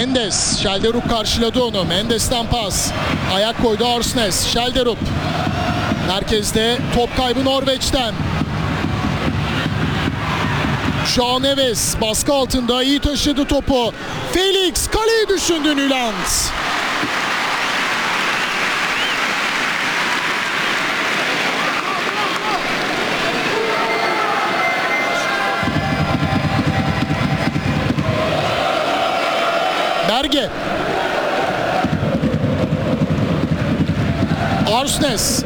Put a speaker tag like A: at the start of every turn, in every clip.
A: Mendes. Schelderup karşıladı onu. Mendes'ten pas. Ayak koydu Arsnes. Schelderup. Merkezde top kaybı Norveç'ten. João Neves baskı altında iyi taşıdı topu. Felix kaleyi düşündü Nyland. Berge. Arsnes.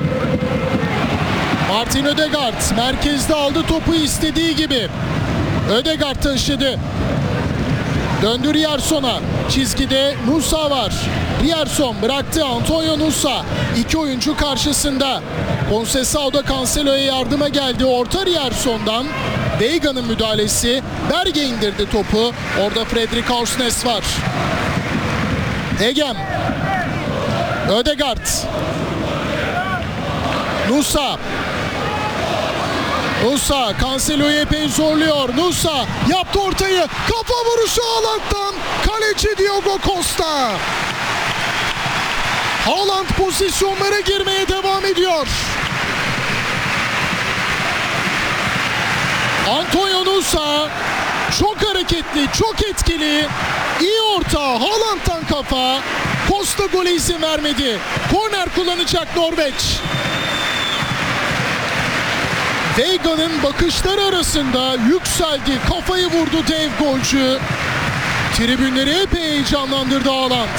A: Martin Ødegaard merkezde aldı topu istediği gibi. Ødegaard taşıdı. Döndü Rierson'a. Çizgide Nusa var. Rierson bıraktı. Antonio Nusa. İki oyuncu karşısında. Conceição da Cancelo'ya yardıma geldi. Orta Rierson'dan. Weiga'nın müdahalesi. Berge indirdi topu. Orada Fredrik Arsnes var. Egem. Ødegaard. Nusa. Nusa Cancelo'yu epey zorluyor. Nusa yaptı ortayı. Kafa vuruşu Haaland'dan. Kaleci Diogo Costa. Haaland pozisyonlara girmeye devam ediyor. Antonio Nusa çok hareketli, çok etkili. İyi orta. Haaland'dan kafa. Costa gole izin vermedi. Korner kullanacak Norveç. Weiga'nın bakışları arasında yükseldi. Kafayı vurdu dev golcü. Tribünleri epey heyecanlandırdı Haaland.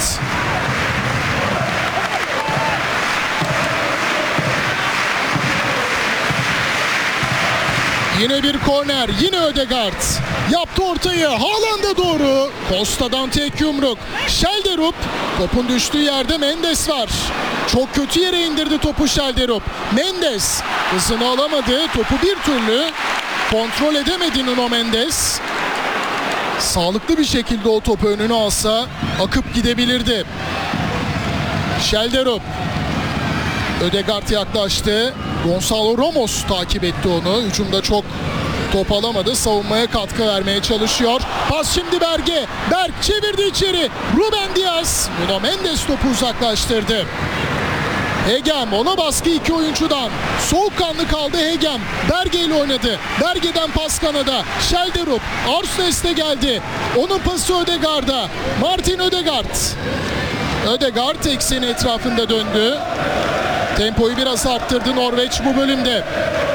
A: Yine bir korner. Yine Ødegaard. Yaptı ortayı. Haaland'a doğru. Costa'dan tek yumruk. Schelderup. Topun düştüğü yerde Mendes var. Çok kötü yere indirdi topu Schelderup. Mendes hızını alamadı. Topu bir türlü kontrol edemedi Nuno Mendes. Sağlıklı bir şekilde o topu önüne alsa akıp gidebilirdi. Schelderup. Ødegaard yaklaştı. Gonçalo Ramos takip etti onu. Hücumda çok top alamadı. Savunmaya katkı vermeye çalışıyor. Pas şimdi Berge. Berg çevirdi içeri. Ruben Dias. Nuno Mendes topu uzaklaştırdı. Hegem ona baskı iki oyuncudan. Soğukkanlı kaldı Hegem. Berge ile oynadı. Berge'den pas kanada. Schelderup. Arsnes'te geldi. Onun pası Ødegaard'a. Martin Ødegaard. Ødegaard ekseni etrafında döndü. Tempoyu biraz arttırdı Norveç bu bölümde.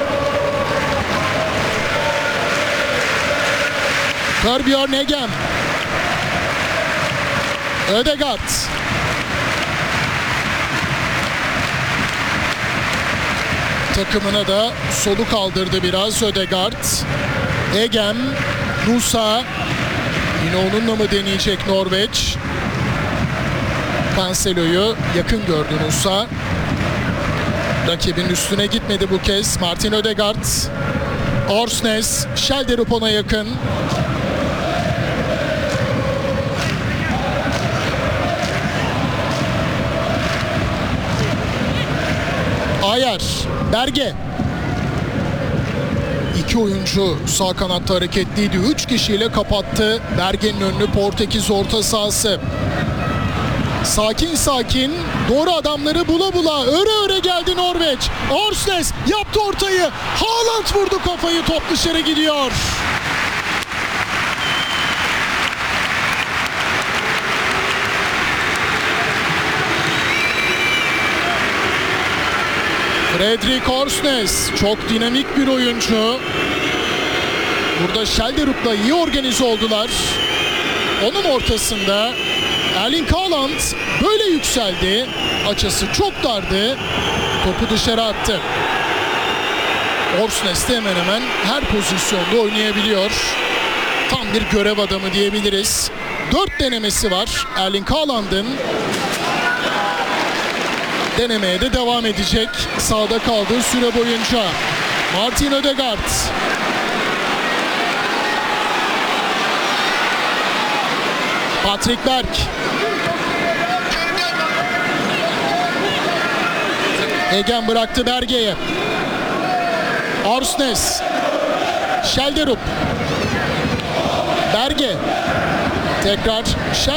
A: Torbjørn Egem. Ødegaard. Takımına da soluk aldırdı biraz Ødegaard. Egem. Nusa. Yine onunla mı deneyecek Norveç? Cancelo'yu yakın gördü Nusa. Rakibin üstüne gitmedi bu kez. Martin Ødegaard. Arsnes. Schelderup ona yakın. Ayer. Berge. İki oyuncu sağ kanatta hareketliydi. 3 kişiyle kapattı Berge'nin önünü Portekiz orta sahası. Sakin sakin doğru adamları bula bula öre öre geldi Norveç. Arsnes yaptı ortayı. Haaland vurdu kafayı, top dışarı gidiyor. Fredrik Arsnes çok dinamik bir oyuncu. Burada Schelderup'la iyi organize oldular. Onun ortasında Erling Haaland böyle yükseldi. Açısı çok dardı. Topu dışarı attı. Arsnes de hemen hemen her pozisyonda oynayabiliyor. Tam bir görev adamı diyebiliriz. 4 denemesi var Erling Haaland'ın. Denemeye de devam edecek sahada kaldığı süre boyunca. Martin Ødegaard. Patrick Berg. Egem bıraktı Berge'ye. Arsnes. Schelderup. Berge. Tekrar